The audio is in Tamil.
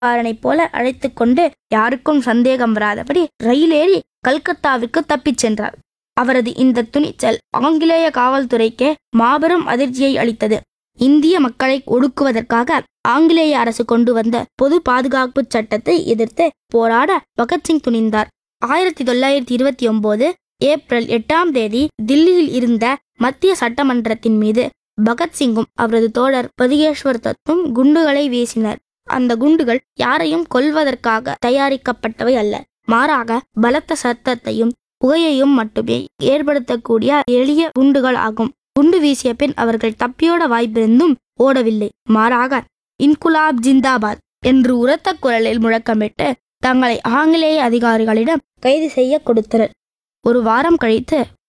போல அழைத்து கொண்டு யாருக்கும் சந்தேகம் வராதபடி ரயிலேறி கல்கத்தாவிற்கு தப்பிச் சென்றார். அவரது இந்த துணிச்சல் ஆங்கிலேய காவல்துறைக்கே மாபெரும் அதிர்ச்சியை அளித்தது. இந்திய மக்களை ஒடுக்குவதற்காக ஆங்கிலேய அரசு கொண்டு வந்த பொது பாதுகாப்பு சட்டத்தை எதிர்த்து போராட பகத்சிங் துணிந்தார். 1929 ஏப்ரல் 8 தில்லியில் இருந்த மத்திய சட்டமன்றத்தின் மீது பகத்சிங்கும் அவரது தோழர் பதுகேஸ்வர் தத்தும் குண்டுகளை வீசினர். அந்த குண்டுகள் யாரையும் கொல்வதற்காக தயாரிக்கப்பட்டவை அல்ல, மாறாக பலத்த சத்தத்தையும் புகையையும் மட்டுமே ஏற்படுத்தக்கூடிய எளிய குண்டுகள் ஆகும். குண்டு வீசிய பின் அவர்கள் தப்பியோட வாய்ப்பிருந்தும் ஓடவில்லை. மாறாக இன்குலாப் ஜிந்தாபாத் என்று உரத்த குரலில் முழக்கமிட்டு தங்களை ஆங்கிலேய அதிகாரிகளிடம் கைது செய்ய கொடுத்தனர். ஒரு வாரம் கழித்து